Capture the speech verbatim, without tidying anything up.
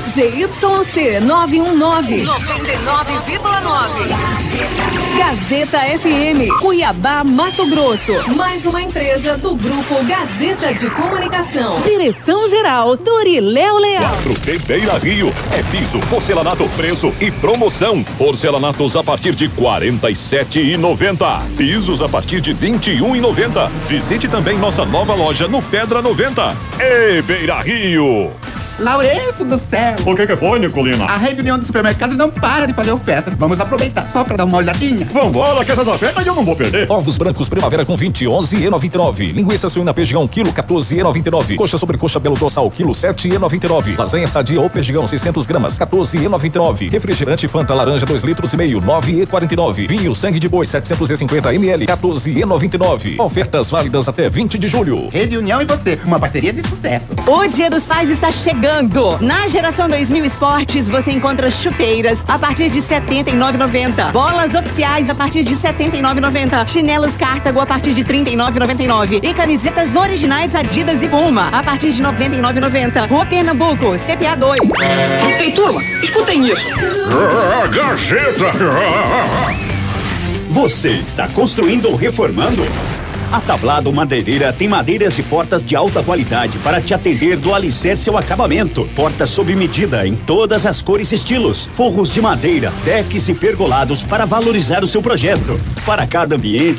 Z Y C nove um nove, noventa e nove vírgula nove. Gazeta F M, Cuiabá, Mato Grosso. Mais uma empresa do Grupo Gazeta de Comunicação. Direção-geral, Toriléu Leal. quatro T Beira Rio. É piso, porcelanato, preço e promoção. Porcelanatos a partir de quarenta e sete reais e noventa centavos. Pisos a partir de vinte e um reais e noventa centavos. Visite também nossa nova loja no Pedra noventa. Ei, Beira Rio! Laurenço do céu! O que que foi, Nicolina? A rede União dos Supermercados não para de fazer ofertas. Vamos aproveitar só pra dar uma olhadinha. Vambora, que essas ofertas eu não vou perder. Ovos brancos primavera com vinte, onze e noventa e nove. Linguiça suína perdigão, quilo, quatorze e noventa e nove. Coxa sobre coxa belo dorsal, quilo, sete e noventa e nove. Lasanha sadia ou perdigão, seiscentos gramas, quatorze e noventa e nove. Refrigerante Fanta laranja, dois litros e meio, nove e quarenta e nove. Vinho sangue de boi, setecentos e cinquenta mililitros, quatorze e noventa e nove. Ofertas válidas até vinte de julho. Rede União e você, uma parceria de sucesso. O Dia dos Pais está chegando. Na Geração dois mil Esportes você encontra chuteiras a partir de setenta e nove reais e noventa centavos. Bolas oficiais a partir de setenta e nove reais e noventa centavos. Chinelos Cartago a partir de trinta e nove reais e noventa e nove centavos. E camisetas originais Adidas e Puma a partir de noventa e nove reais e noventa centavos. Rua Pernambuco, C P A dois. Ei, turma, escutem isso. Ah, Gazeta! Você está construindo ou reformando? A Tablado Madeireira tem madeiras e portas de alta qualidade para te atender do alicerce ao acabamento. Portas sob medida em todas as cores e estilos. Forros de madeira, decks e pergolados para valorizar o seu projeto. Para cada ambiente